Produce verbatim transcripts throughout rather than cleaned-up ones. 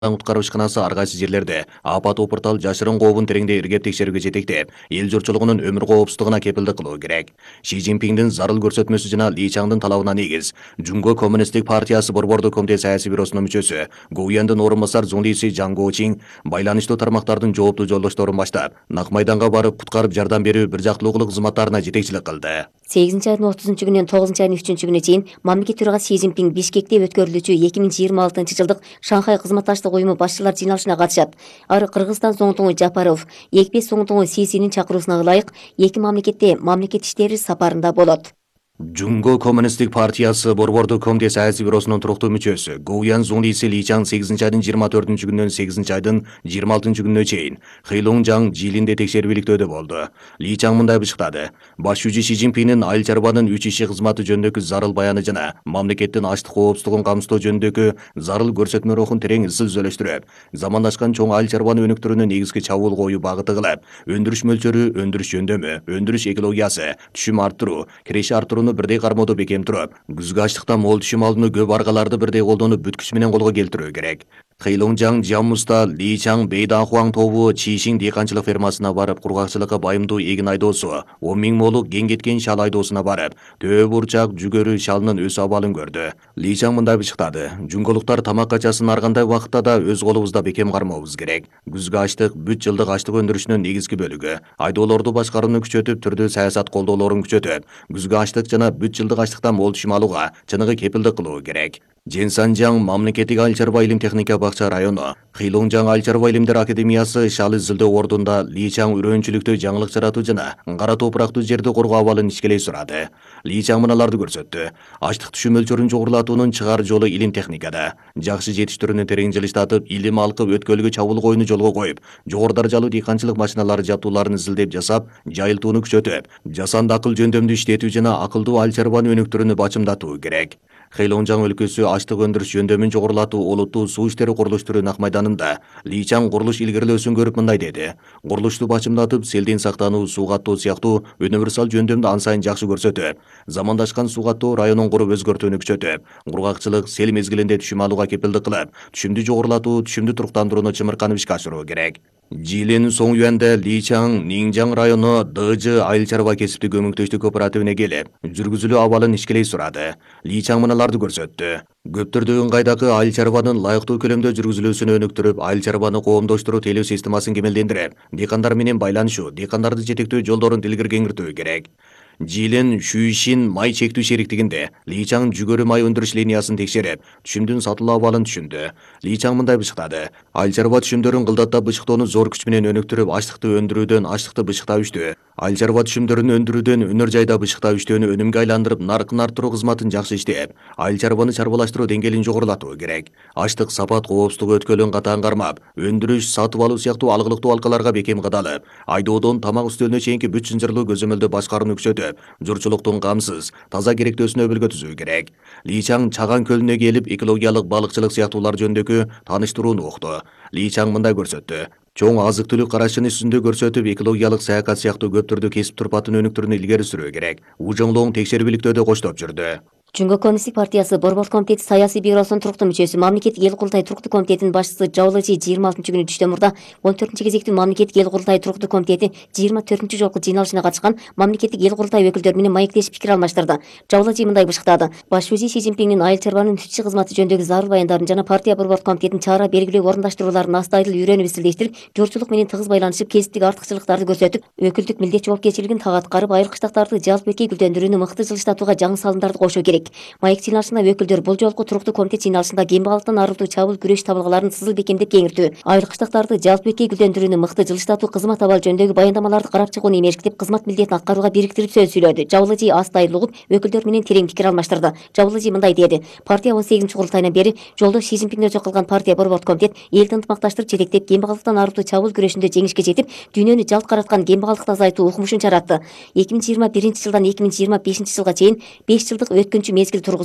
Құтқару ишканасы ар кайсы жерлерде апат опуртал жашырын коопун тереңдей иргеп текшерүүгө жетектеп, эл журтчулугунун өмүр коопсуздугуна кепилдик кылуу керек. Ши Цзиньпиндин зарыл көрсөтмөсү жана Ли Чаңдын талабына негиз Жунго Коммунисттик партиясы борбордук комитет саясий бюросунун мүчөсү Гу Яндын орун басар Зундиси Жаң Гоучин байланыштуу тармактардын жооптуу жолдошторун баштап, Нак майданга барып куткарып жардам берүү бир жактуулук кызматтарына жетекчилик кылды. сегизинчи айдын отузунчу күнүнөн тогузунчу айдын үчүнчү күнүнө чейин мамлекет төрагасы Си Цзиньпин Бишкекте өткөрүлүүчү эки миң жыйырма алтынчы жылдык Шанхай кызматташтык уюму башчылар жыйналышына катышат. Ары Кыргызстан зоңтуңу Жапаров, Экбес зоңтуңу Сисинин чакыруусуна ылайык эки мамлекетте мамлекет иштери сапарында болот. Жунго Коммунисттик партиясы борбордук комитет саясий бюросунун туруктуу мүчөсү Гу Ян Зундиси Ли Чаң сегизинчи айдын жыйырма төртүнчү күнүнөн сегизинчи айдын жыйырма алтынчы күнүнө чейин Хэйлунг Жаң Жилинде текшерүү иликтөөдө болду. Ли Чаң мындай бышыктады: Баш жүзү Ши Цзиньпиндин айыл чарбанын үч иши кызматы жөнүндөгү зарыл баяны жана мамлекеттин ачлык коопсуздугун камсыздоо жөнүндөгү зарыл көрсөтмө рухун терең изилдөөлөштүрүп, замандашкан чоң айыл чарбаны өнүктүрүүнү негизги чабуул коюу багыты кылып, өндүрүш мөлчөрү, өндүрүш жөндөмү, өндүрүш экологиясы, түшүм арттыруу, киреше арттырууну бирдей кармоодо бекем туруп, күзгү ачлыктан мол түшүм алууну көп аргаларды бирдей колдонуп бүт күч менен колго келтирүү керек. Хэйлунг Жаң Жаммуста Ли Чаң Бейдахуаң тобу Чишин дыйканчылык фермасына барып, кургакчылыкка байымдуу эгин айдоосу, он миң молук кен кеткен шал айдоосуна барып, төө бурчак, жүгөрү шалынын өс абалын көрдү. Ли Чаң мындай бышыктады: Жунголуктар тамак качасын ар кандай убакытта да өз колубузда бекем кармообуз керек. Күзгү ачлык бүт жылдык ачлык өндүрүшүнүн негизги бөлүгү. Айдоолорду башкарууну күчөтүп, түрдүү саясат колдоолорун күчөтүп, күзгү ачлык жана бүт жылдык ачлыктан мол түшүм алууга чыныгы кепилдик кылуу керек. Женсанжаң мамлекеттик айыл чарба илим техника бакча району, Хэйлунг Жаң айыл чарба илимдер академиясы шал изилдөө ордунда Ли Чаң үрөөнчүлүктө жаңылык жаратуу жана кара топурактуу жерди коргоо абалын ишкелей сурады. Ли Чаң мыналарды көрсөттү: Ачлык түшүм мөлчөрүн жогорулатуунун чыгаар жолу илим техникада. Жакшы жетиштирүүнү терең жылыштатып, илим алкып өткөлгө чабуул коюуну жолго коюп, жогору даражалуу дыйканчылык машиналары жабдууларын изилдеп жасап, жайылтууну күчөтүп, жасанды акыл жөндөмдүү иштетүү жана акылдуу айыл чарбаны өнүктүрүүнү бачымдатуу керек. Хэйлунг Жаң өлкөсү ачлык өндүрүш жөндөмүн жогорулатуу улуттуу суу иштери курулуштуруу Нак майданында Ли Чаң курулуш илгерилөөсүн көрүп мындай деди: Курулушту бачымдатып, селден сактануу, суу каттоо сыяктуу универсал жөндөмдү ан сайын жакшы көрсөтүп, замандашкан суу каттоо районун куруп өзгөртүүнү күчөтүп, кургакчылык, сел мезгилинде түшүм алууга кепилдик кылып, түшүмдү жогорулатуу, түшүмдү туруктандырууну чымырканып ишке ашыруу керек. Жилин Соң Юанде Ли Чаң Ниңжаң району Ды Жы айыл чарба кесиптик көмөктөштүк кооперативине келип, жүргүзүлүү абалын ишкелей сурады. Ли Чаң мыналарды көрсөттү: Көптөрдөгүн кайдакы айыл чарбанын ылайыктуу көлөмдө жүргүзүлүүсүн өнүктүрүп, айыл чарбаны коомдоштуруу тейлөө системасын кемелдендирип, дыйкандар менен байланышуу, дыйкандарды жетектөө жолдорун тилгер кеңиртүү керек. Жилин Шүйшин май чектүү шериктигинде Ли Чаң жүгөрү май өндүрүш линиясын текшерип, түшүмдүн сатылуу абалын түшүндү. Ли Чаң мындай бышыктады: Айыл чарба түшүмдөрүн кылдаттап бышыктоону зор күч менен өнүктүрүп, ачлыкты өндүрүүдөн ачлыкты бышыктап иштөө, айыл чарба түшүмдөрүн өндүрүүдөн өнөр жайда бышыктап иштөөнү өнүмгө айландырып, наркын арттыруу кызматын жакшы иштеп, айыл чарбаны чарбалаштыруу деңгээлин жогорулатуу керек. Ачлык, сапат, коопсуздук өткөлүн катаан кармап, өндүрүш, сатып алуу сыяктуу алгылыктуу алкаларга бекем кадалып, айдоодон тамак үстөлүнө чейинки бүт чынжырлуу көзөмөлдө башкарууну күчөтүп, журтчулуктун камсыз, таза керектөөсүнө өбөлгө түзүү керек. Ли Чаң Чаган көлүнө келип, экологиялык балыкчылык сыяктуулар жөнүндөгү тааныштырууну укту. Ли Чаң мындай көрсөттү: Чоң азык түлүк карашын үстүндө көрсөтүп, экологиялык саякат сыяктуу көп түрдүү кесип турпатын өнүктүрүүнү илгери сүрүү керек. Ужоңлоң текшерип иликтөөдө коштоп жүрдү. Жунго Коммунисттик партиясы борбордук комитети саясий бюросунун туруктуу мүчөсү, мамлекеттик эл курултай туруктуу комитетинин башчысы Жаулажи жыйырма алтынчы күнү түштөн мурда он төртүнчү кезектүү мамлекеттик эл курултай туруктуу комитети жыйырма төртүнчү жолку жыйналышына катышкан мамлекеттик эл курултай өкүлдөрү менен маектешип пикир алмаштырды. Жаулажи мындай бышыктады: Баш жүзү Си Цзиньпиндин айыл чарбанын үч иши кызматы жөнүндөгү зарыл баяндарын жана партия борбордук комитетинин чара белгилөө орундаштырууларын астайдыл үйрөнүп изилдештирип, журтчулук менен тыгыз байланышып, кесиптик артыкчылыктарды көрсөтүп, өкүлдүк милдет жоопкерчилигин тага аткарып, айыл кыштактарды жалпы бекей гүлдөндүрүүнү мыкты жылыштатууга жаңы салымдарды кошуу керек. Маек өкүлдөр бул жолку туруктуу комитет жыйналышында кембагалыктан арылтуу чабуул күрөш табылгаларын сызыл бекемдеп кеңиртүү, айыл кыштактарды жалпы бекей гүлдөндүрүүнү мыкты жылыштатуу кызмат абалы жөнүндөгү баяндамаларды карап чыгууну эмешкитип, кызмат милдетин аткарууга бириктирип сөз сүйлөдү. Жаулажи астайыл угуп, өкүлдөр менен терең пикир алмаштырды. Жаулажи мындай деди: Партия он сегизинчи курултайынан бери жолдош Си Цзиньпиндин өзү кылган партия борбордук комитет элди ынтымакташтырып жетектеп, кембагалыктан арылтуу чабуул күрөшүндө жеңишке жетип, дүйнөнү жалт караткан кембагалдыкты азайтуу укмушун жаратты. эки миң жыйырма биринчи жылдан эки миң жыйырма бешинчи жылга чейин беш жылдык өткөнчү мезгил тургузуп,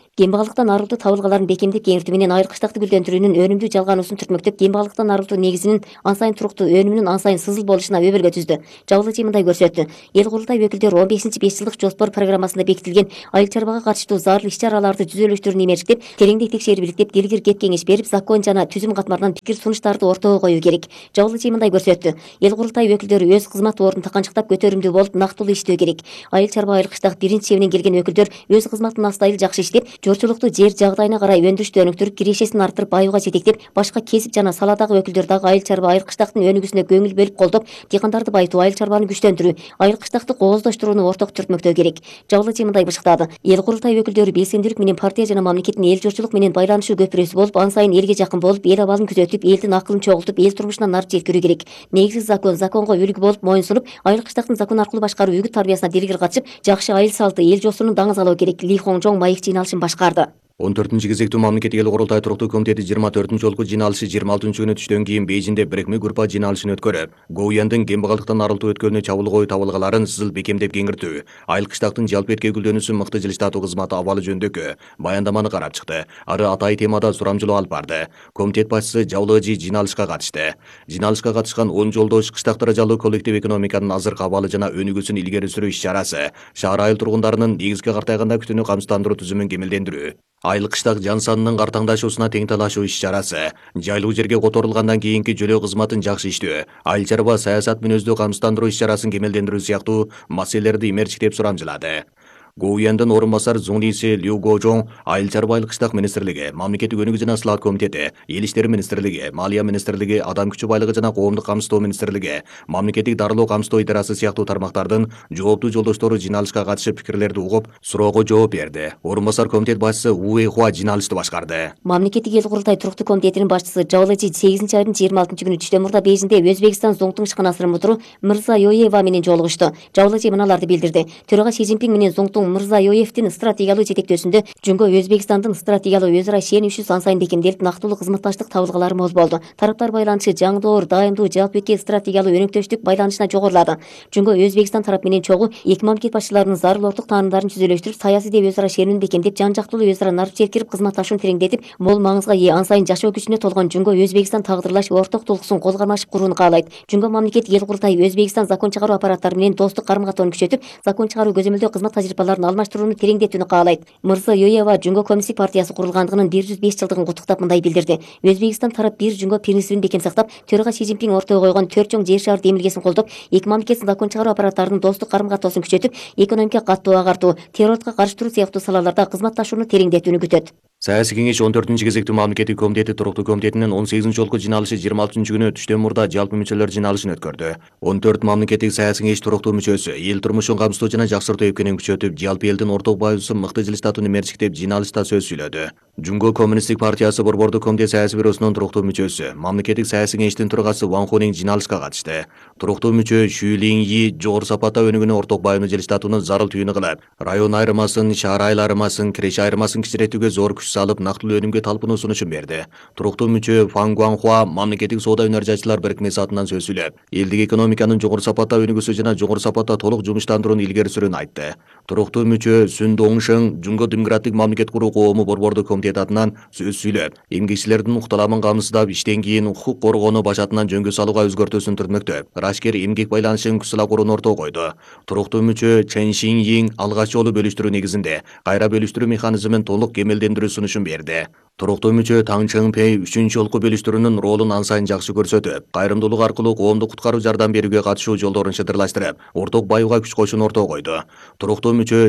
Кембагалыктан арылтуу табылгаларын бекемдеп кеңиртүү менен айыркычтыкты гүлдөндүрүүнүн өнүмдүү жалгануусун түртмөктөп, кембагалыктан арылтуу негизинин ан сайын туруктуу, өнүмүнүн ан сайын сызыл болушуна өбөлгө түздү. Жабылычы мындай көрсөттү. Эл курултай өкүлдөрү он бешинчи беш жылдык жоспор программасында бекитилген айыл чарбага катыштуу зарыл иш-чараларды түзөлүштүрүүнү имештеп, тереңдей текшерип иликтеп, дилгир кеп кеңеш берип, закон жана түзүм катмарынан пикир сунуштарды ортого коюу керек. Жабылычы мындай көрсөттү. Эл курултай өкүлдөрү өз кызмат ордун таканчыктап көтөрүмдүү болуп, нактылуу иштөө керек. Айыл чарба айылкычтагы биринчи чебинен келген өкүлдөр өз кызматын астайыл жакшы иштеп, жорчулукту жер жагдайына карай өндүрүштү өнүктүрүп, кирешесин арттырып, аюуга жетектеп, башка кесип жана саладагы өкүлдөр дагы айыл чарба айылкычтактын өнүгүүсүнө көңүл бөлүп колдоп, дыйкандарды байытуу, айыл чарбаны күчтөндүрүү, айылкычтакты кооздоштурууну орток түртмөктөө керек. Жабылычы мындай бышыктады. Эл курултай өкүлдөрү белсендүүлүк менен партия жана мамлекеттин эл журчулук менен байланышуу көпүрөсү болуп, ан сайын элге жакын болуп, эл абалын күзөтүп, элдин акылын чогултуп, эл турмушуна нар жеткирүү керек. Негизги закон, законго үлгү болуп моюн сунуп, айылкычтактын закон аркылуу башкаруу үгүт тарбиясына дилгир катышып, жакшы айыл салты, эл жосунун даңазалоо керек. Ли Хоңжоң маек жыйналышын башкарды. он төртүнчү кезектүү мамлекеттик эл курултай туруктуу комитети жыйырма төртүнчү жолку жыйналышы жыйырма алтынчы күнү түштөн кийин Бейжиңде бирикме группа жыйналышын өткөрүп, Гоуяндын кембагалдыктан арылтуу өткөлүнө чабуулгоо табылгаларын сызыл бекемдеп кеңиртүү, айылкычтактын жалпы этке гүлдөнүүсүн мыкты жылыштатуу кызматы абалы жөнүндөгү баяндаманы карап чыкты. Ары атайын темада сурамжылоо алып барды. Комитет башчысы Жабылычы жыйналышка катышты. Жыйналышка катышкан он жолдош кыштак даражалуу коллектив экономиканын азыркы абалы жана өнүгүүсүн илгери сүрүү иш-чарасы, шаар айыл тургундарынын негизги картайганда күтүүнү камсыздандыруу түзүмүн кемелдендирүү, айыл кыштак жан санынын картаңдашуусуна тең талашуу иш-чарасы, жайлуу жерге которулгандан кийинки жөлөө кызматын жакшы иштөө, айыл чарба саясат мүнөздүү камсыздандыруу иш-чарасын кемелдендирүү сыяктуу маселелерди имерчиктеп сурамжылады. Гоуяндын орун басар Зуңдиси Лю Гожоң айыл чарба айылкычтак министрлиги, мамлекеттик өнүгүү жана слаат комитети, эл иштери министрлиги, малия министрлиги, адам күчү байлыгы жана коомдук камсыздоо министрлиги, мамлекеттик дарылоо камсыздоо идарасы сыяктуу тармактардын жооптуу жолдоштору жыйналышка катышып пикирлерди угуп, суроого жооп берди. Орун басар комитет башчысы Уэй Хуа жыйналышты башкарды. Мамлекеттик эл курултай туруктуу комитетинин башчысы Жабылычы сегизинчи айдын жыйырма алтынчы күнү түштөн мурда Бейжиңде Өзбекстан зуңтуң ишканасынын мутуру Мырзайоева менен жолугушту. Жабылычы мыналарды билдирди. Төрага Си Цзиньпин менен зуңтуң Мырзайоевдин стратегиялуу жетектөөсүндө Жөнгө Өзбекстандын стратегиялуу өз ара ишенүүсү ан сайын бекемделип, нактылуу кызматташтык табылгалары моз болду. Тараптар байланышы жаңдоор, дайымдуу, жалпы этке стратегиялуу өнөктөштүк байланышына жогорулады. Жөнгө Өзбекстан тарап менен чогуу эки мамлекет башчыларынын зарыл орток таанымдарын түзөлөштүрүп, саясий деп өз ара ишенүүнү бекемдеп, жан жактылуу өз ара нар жеткирип, кызматташууну тереңдетип, мол маңызга ээ ан сайын жашоо күчүнө толгон Жөнгө Өзбекстан тагдырлаш орток тулкуусун кол кармашып курууну каалайт. Жөнгө мамлекеттик эл курултай Өзбекстан закон чыгаруу аппараттары менен достук карым-катоону күчөтүп, закон чыгаруу көзөмөлдөө кызмат тажрыйбаларын алмаштырууну тереңдетүүнү каалайт. Мырзайоева Жөнгө коммунисттик партиясы курулгандыгынын бир жүз беш жылдыгын куттуктап мындай билдирди. Өзбекстан тарап бир Жөнгө принцибин бекем сактап, төрага Си Цзиньпин ортого койгон төрт чоң жер шаар демилгесин колдоп, эки мамлекеттин закон чыгаруу аппараттарынын достук карым-катоосун күчөтүп, экономика каттоо агартуу, террордука каршы туруу сыяктуу салаларда кызматташууну тереңдетүүнү күтөт. Саясий кеңеш он төртүнчү кезектүү мамлекеттик комитети туруктуу комитетинин он сегизинчи жолку жыйналышы жыйырма алтынчы күнү түштөн мурда жалпы мүчөлөр жыйналышын өткөрдү. он төрт мамлекеттик саясий кеңеш туруктуу мүчөсү эл турмушун камсыздоо жана жакшыртуу эпкенин күчөтүп, жалпы элдин орток баайыбызын мыкты жылыштатууну мерчиктеп жыйналышта сөз сүйлөдү. Жөнгө коммунисттик партиясы борбордук комитет саясий бюросунун туруктуу мүчөсү, мамлекеттик саясий кеңештин төрагасы Ван Хунин жыйналышка катышты. Туруктуу мүчө Шу Линьи жогору сапатта өнүгүүнү орток баайыбын жылыштатууну зарыл түйүнү кылып, район айырмасын, шаар айыл айырмасын, киреше айырмасын кичиретүүгө зор күч салып, нактылуу өнүмгө талпынуу сунушун берди. Туруктуу мүчө Фан Гуанхуа мамлекеттик соода өнөр жайчылар бирикмеси атынан сөз сүйлөп, элдик экономиканын жогору сапатта өнүгүүсү жана жогору сапатта толук жумуштандырууну илгери сүрүүнү айтты. Туруктуу мүчө Сүн Доңшың Жөнгө демократик мамлекет куруу коому борбордук комитет атынан сөз сүйлөп, эмгекчилердин укталамын камсыздап, иштен кийин укук коргоону башатынан жөнгө салууга өзгөртүүсүн түртмөктөп, рашкер эмгек байланышын күчсала курууну ортого койду. Туруктуу мүчө Чен Шинйин алгач жолу бөлүштүрүү негизинде кайра бөлүштүрүү механизмин толук кемелдендирүү сунушун берди. Туруктуу мүчө Таң Чыңпей үчүнчү жолку бөлүштүрүүнүн ролун ан сайын жакшы көрсөтүп, кайрымдуулук аркылуу коомдук куткаруу жардам берүүгө катышуу жолдорун шыдырлаштырып, орток бааюуга күч коюшуну ортого койду. Туруктуу мүчө